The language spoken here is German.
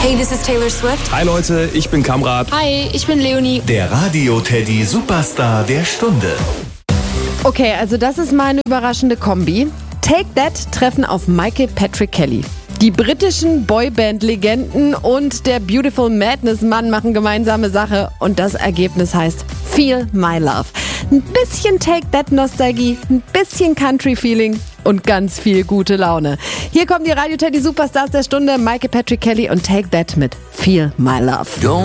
Hey, this is Taylor Swift. Hi Leute, ich bin Kamrat. Hi, ich bin Leonie. Der Radio-Teddy Superstar der Stunde. Okay, also das ist mal eine überraschende Kombi. Take That treffen auf Michael Patrick Kelly. Die britischen Boyband-Legenden und der Beautiful Madness-Mann machen gemeinsame Sache und das Ergebnis heißt Feel My Love. Ein bisschen Take That-Nostalgie, ein bisschen Country-Feeling und ganz viel gute Laune. Hier kommen die Radio-Teddy Superstars der Stunde, Michael Patrick Kelly und Take That mit Feel My Love.